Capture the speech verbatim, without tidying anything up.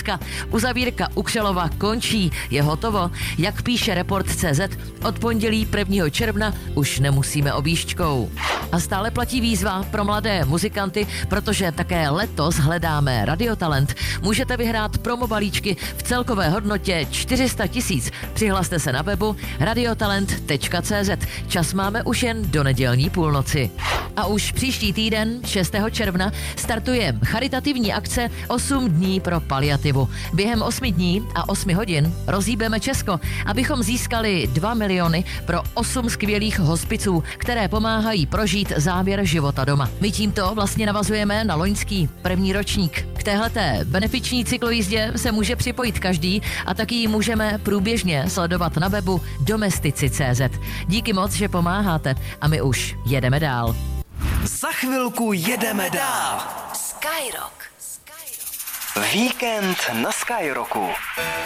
tečka. Uzavírka u Křelova končí, je hotovo. Jak píše Report tečka cé zet, od pondělí prvního června už nemusíme objížďkou. A stále platí výzva pro mladé muzikanty, protože také letos hledáme radiotalent. Můžete vyhrát promo balíčky v celkové hodnotě čtyři sta tisíc. Přihlaste se na webu radiotalent tečka cé zet. Čas máme už jen do nedělní půlnoci. A už příští týden, šestého června, startuje charitativní akce osm dní pro paliativu. Během osmi dní a osmi hodin rozhýbeme Česko, abychom získali dva miliony pro osm skvělých hospiců, které pomáhají prožít závěr života doma. My tímto vlastně navazujeme na loňský první ročník. K téhleté benefiční cyklojízdě se může připojit každý a taky ji můžeme průběžně sledovat na webu domestici tečka cé zet. Díky moc, že pomáháte a my už jedeme dál. Za chvilku jedeme dál. Skyrock. Víkend na Skyrocku.